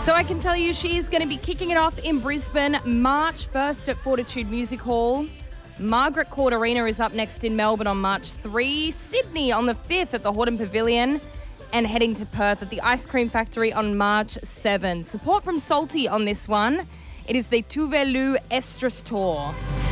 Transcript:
So I can tell you she's going to be kicking it off in Brisbane March 1st at Fortitude Music Hall. Margaret Court Arena is up next in Melbourne on March 3. Sydney on the 5th at the Horton Pavilion. And heading to Perth at the Ice Cream Factory on March 7. Support from Salty on this one. It is the Tuvalu Estrus Tour.